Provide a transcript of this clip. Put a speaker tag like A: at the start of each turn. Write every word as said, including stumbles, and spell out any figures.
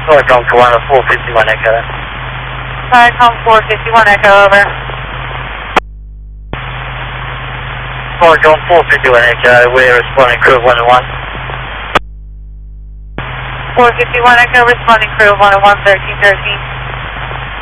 A: Starcom to one four fifty-one Echo.
B: Starcom four fifty-one Echo, over.
A: Starcom four fifty-one Echo, we're responding crew one oh one.
B: four fifty-one Echo, responding crew one oh one, thirteen thirteen.